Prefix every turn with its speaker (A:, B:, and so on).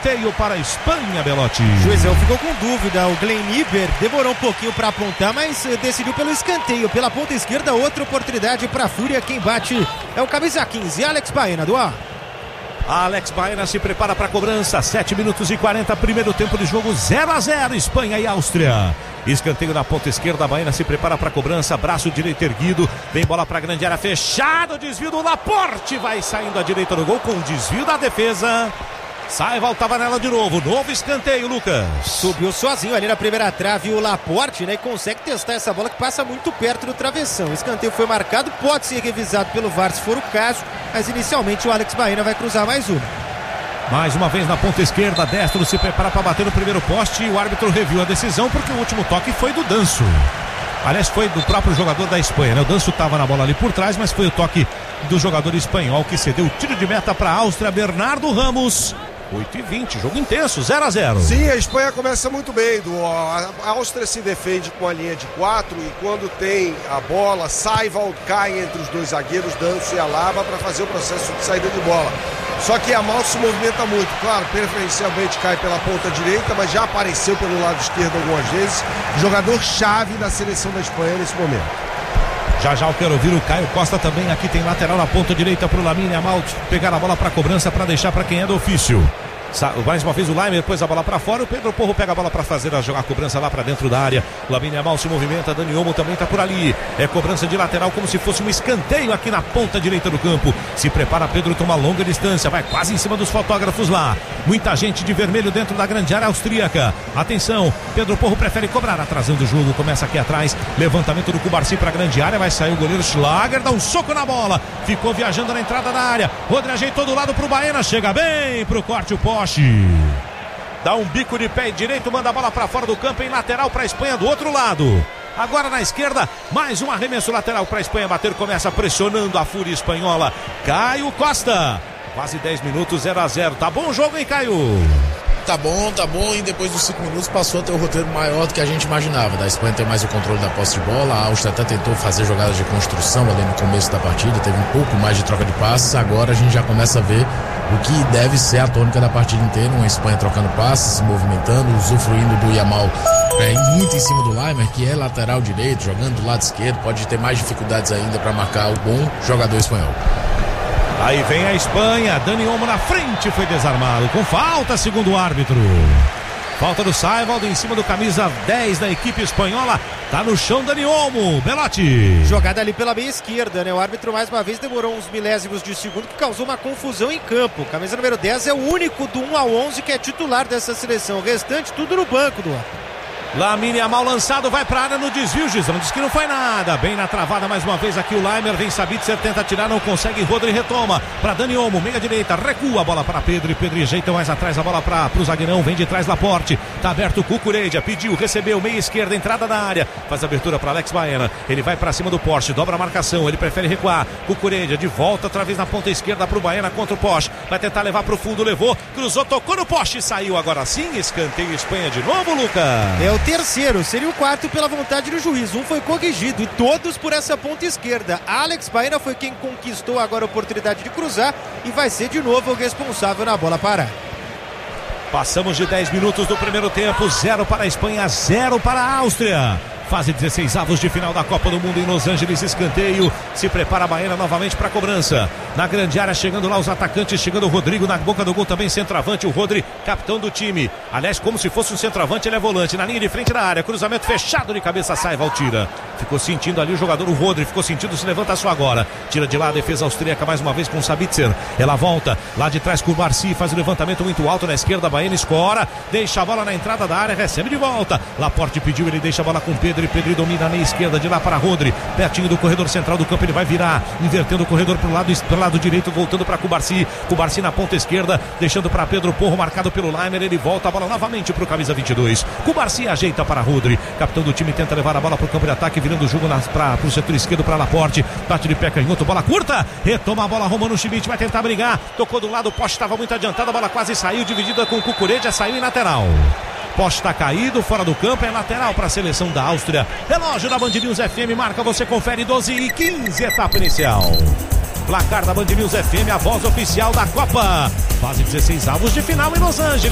A: escanteio para a Espanha, Belotti.
B: Juizão ficou com dúvida, o Glenn Iber demorou um pouquinho para apontar, mas decidiu pelo escanteio, pela ponta esquerda, outra oportunidade para a Fúria. Quem bate é o camisa 15, Alex Baena, do ar.
A: Alex Baena se prepara para a cobrança, 7 minutos e 40, primeiro tempo de jogo, 0-0, Espanha e Áustria. Escanteio na ponta esquerda, Baena se prepara para a cobrança, braço direito erguido, vem bola para a grande área, fechado, desvio do Laporte, vai saindo à direita do gol com desvio da defesa. Sai, voltava nela de novo, novo escanteio, Lucas.
B: Subiu sozinho ali na primeira trave o Laporte, né? E consegue testar essa bola que passa muito perto do travessão. O escanteio foi marcado, pode ser revisado pelo VAR se for o caso, mas inicialmente o Alex Baena vai cruzar mais uma.
A: Mais uma vez na ponta esquerda, Destro se prepara para bater no primeiro poste e o árbitro reviu a decisão porque o último toque foi do Danso. Aliás, foi do próprio jogador da Espanha, né? O Danso estava na bola ali por trás, mas foi o toque do jogador espanhol que cedeu o tiro de meta para a Áustria, Bernardo Ramos. 8h20, jogo intenso, 0-0.
C: Sim, a Espanha começa muito bem. A Áustria se defende com a linha de 4 e quando tem a bola, Saival cai entre os dois zagueiros, Danso e Alaba, para fazer o processo de saída de bola. Só que a Mal se movimenta muito, claro, preferencialmente cai pela ponta direita, mas já apareceu pelo lado esquerdo algumas vezes. Jogador-chave da seleção da Espanha nesse momento.
A: Já eu quero ouvir o Caio Costa também. Aqui tem lateral na ponta direita para o Lamine Yamal pegar a bola para a cobrança para deixar para quem é do ofício. Mais uma vez o Laimer pôs a bola para fora, o Pedro Porro pega a bola para fazer a cobrança lá para dentro da área. O Lamine Yamal se movimenta, Dani Olmo também está por ali. É cobrança de lateral como se fosse um escanteio aqui na ponta direita do campo. Se prepara Pedro, toma longa distância, vai quase em cima dos fotógrafos lá. Muita gente de vermelho dentro da grande área austríaca. Atenção, Pedro Porro prefere cobrar, atrasando o jogo, começa aqui atrás. Levantamento do Cubarsi para a grande área, vai sair o goleiro Schlager, dá um soco na bola. Ficou viajando na entrada da área. Rodri ajeitou do lado para o Baena, chega bem para o corte o poste. Dá um bico de pé direito, manda a bola para fora do campo em lateral para a Espanha do outro lado. Agora na esquerda, mais um arremesso lateral para a Espanha bater, começa pressionando a Fúria espanhola. Caio Costa, quase 10 minutos, 0-0. Tá bom o jogo, hein, Caio?
D: Tá bom, e depois dos 5 minutos passou a ter um roteiro maior do que a gente imaginava. Da Espanha tem mais o controle da posse de bola, a Áustria até tentou fazer jogadas de construção ali no começo da partida, teve um pouco mais de troca de passes. Agora a gente já começa a ver o que deve ser a tônica da partida inteira, uma Espanha trocando passes, se movimentando, usufruindo do Yamal muito em cima do Laimer, que é lateral direito, jogando do lado esquerdo, pode ter mais dificuldades ainda para marcar o bom jogador espanhol.
A: Aí vem a Espanha, Dani Olmo na frente, foi desarmado com falta, segundo o árbitro. Falta do Saivaldo em cima do camisa 10 da equipe espanhola. Tá no chão Dani Olmo, Belotti.
B: Jogada ali pela meia esquerda, né? O árbitro mais uma vez demorou uns milésimos de segundo, que causou uma confusão em campo. Camisa número 10 é o único do 1 ao 11 que é titular dessa seleção. O restante tudo no banco do árbitro.
A: Lamine Yamal lançado, vai pra área no desvio, Gizão diz que não foi nada, bem na travada mais uma vez aqui o Laimer, vem Sabitzer, tenta tirar, não consegue, Rodri retoma pra Dani Olmo, meia direita, recua a bola para Pedro ajeita mais atrás a bola pro zagueirão, vem de trás Laporte, tá aberto o Cucurella, pediu, recebeu, meia esquerda, entrada na área, faz abertura para Alex Baena, ele vai pra cima do poste, dobra a marcação, ele prefere recuar, Cucurella de volta, outra vez na ponta esquerda pro Baena contra o poste, vai tentar levar pro fundo, levou, cruzou, tocou no poste, saiu agora sim, escanteio Espanha de novo, Lucas.
B: É o terceiro, seria o quarto pela vontade do juiz, um foi corrigido e todos por essa ponta esquerda. Alex Baena foi quem conquistou agora a oportunidade de cruzar e vai ser de novo o responsável na bola parar.
A: Passamos de 10 minutos do primeiro tempo, 0 para a Espanha, 0 para a Áustria. Fase 16avos de final da Copa do Mundo em Los Angeles, escanteio, se prepara a Baena novamente para a cobrança, na grande área, chegando lá os atacantes, chegando o Rodrigo, na boca do gol também centroavante, o Rodri, capitão do time, aliás como se fosse um centroavante, ele é volante, na linha de frente da área, cruzamento fechado de cabeça, Saival tira, ficou sentindo ali o jogador, o Rodri, ficou sentindo, se levanta só agora, tira de lá a defesa austríaca mais uma vez com o Sabitzer, ela volta, lá de trás com o Barsi, faz o levantamento muito alto na esquerda, Baena escora, deixa a bola na entrada da área, recebe de volta, Laporte pediu, ele deixa a bola com Pedro domina na esquerda, de lá para Rodri, pertinho do corredor central do campo, ele vai virar, invertendo o corredor pro lado direito, voltando para Cubarsi na ponta esquerda, deixando para Pedro Porro, marcado pelo Laimer, ele volta a bola novamente pro camisa 22, Cubarsi ajeita para Rodri, capitão do time tenta levar a bola pro campo de ataque, virando o jogo pro setor esquerdo para Laporte, bate de pé canhoto, bola curta, retoma a bola, Romano Schmidt vai tentar brigar, tocou do lado, o poste estava muito adiantado, a bola quase saiu, dividida com o Cucurella, saiu em lateral. Poste está caído, fora do campo, é lateral para a seleção da Áustria. Relógio da Band News FM, marca, você confere, 12h15, etapa inicial. Placar da Band News FM, a voz oficial da Copa. Fase 16avos de final em Los Angeles.